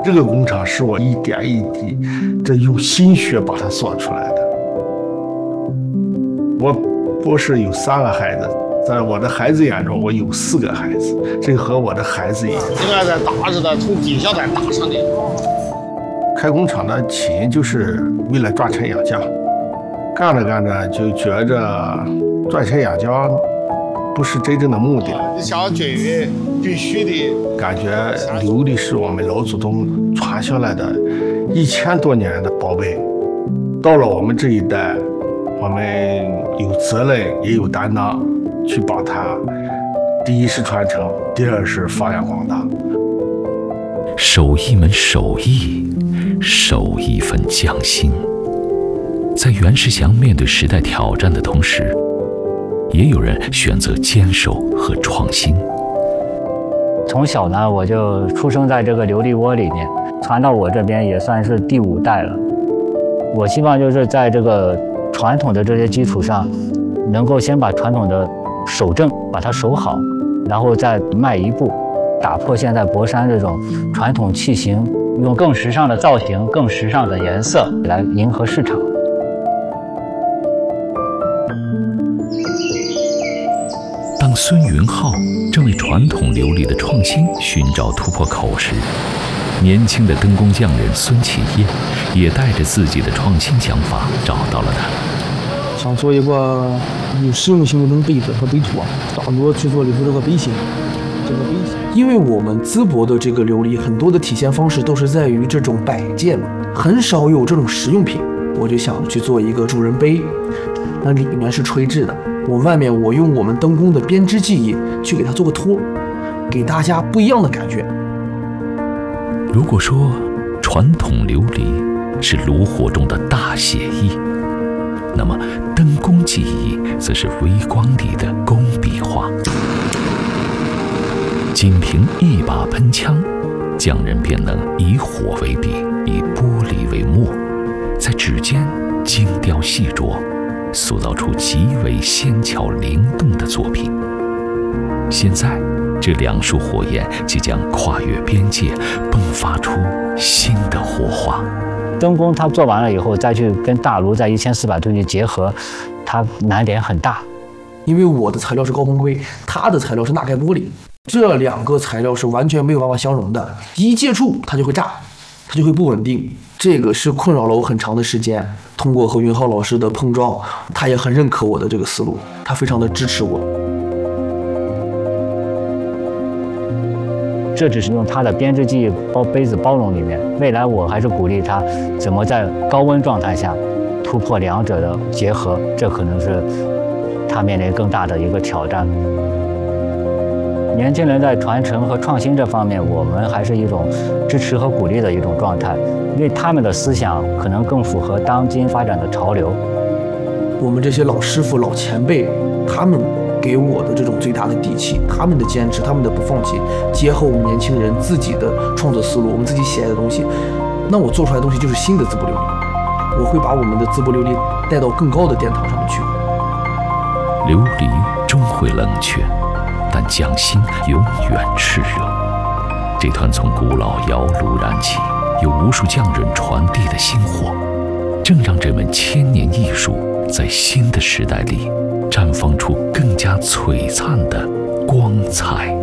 这个工厂是我一点一滴这用心血把它做出来的。我不是有3个孩子，在我的孩子眼中，我有4个孩子，这和我的孩子一样。 这个在打着的，从底下在打上的。 开工厂的起因就是为了赚钱养家，干着干着就觉着赚钱养家不是真正的目的。 你想均匀，必须的。 感觉琉璃是我们老祖宗传下来的1000多年的宝贝，到了我们这一代，我们有责任也有担当，去把它第一是传承，第二是发扬光大。 守一门手艺，守一份匠心。在袁世祥面对时代挑战的同时，也有人选择坚守和创新。 从小呢，我就出生在这个琉璃窝里面，传到我这边也算是第5代了。我希望就是在这个传统的这些基础上，能够先把传统的守正，把它守好，然后再迈一步，打破现在博山这种传统器型，用更时尚的造型、更时尚的颜色来迎合市场。 当孙云浩正为传统琉璃的创新寻找突破口时，年轻的灯工匠人孙启业也带着自己的创新想法找到了他。 想做一个有实用性的杯子和杯土啊，打算去做里头这个杯型。因为我们淄博的这个琉璃很多的体现方式都是在于这种摆件，很少有这种实用品。我就想去做一个主人杯，那里面是垂直的，外面我用我们灯工的编织技艺去给它做个托，给大家不一样的感觉。 如果说传统琉璃是炉火中的大写意，那么灯工技艺则是微光里的工笔画。仅凭一把喷枪，匠人便能以火为笔，以玻璃为墨，在指尖精雕细琢，塑造出极为纤巧灵动的作品。现在这2束火焰即将跨越边界，迸发出新的火花。 灯工它做完了以后，再去跟大炉在1400度去结合，它难点很大。 因为我的材料是高硼硅，它的材料是钠钙玻璃，这2个材料是完全没有办法相容的，一接触它就会炸，它就会不稳定。这个是困扰了我很长的时间。通过和云浩老师的碰撞，他也很认可我的这个思路，他非常的支持我。 这只是用它的编织技艺包杯子包容里面，未来我还是鼓励他怎么在高温状态下突破2者的结合，这可能是他面临更大的一个挑战。年轻人在传承和创新这方面，我们还是一种支持和鼓励的一种状态，因为他们的思想可能更符合当今发展的潮流。 我们这些老师傅、老前辈，他们给我的这种最大的底气，他们的坚持，他们的不放弃，结合我们年轻人自己的创作思路，我们自己喜爱的东西，那我做出来的东西就是新的淄博琉璃。我会把我们的淄博琉璃带到更高的殿堂上面去。 琉璃终会冷却，但匠心永远炽热。这团从古老窑炉燃起，由无数匠人传递的星火，正让这门千年艺术在新的时代里绽放出更加璀璨的光彩。